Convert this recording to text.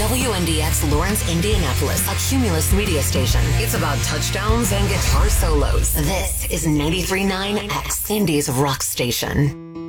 WNDX Lawrence, Indianapolis, a Cumulus media station. It's about touchdowns and guitar solos. This is 93.9 X, Indy's rock station.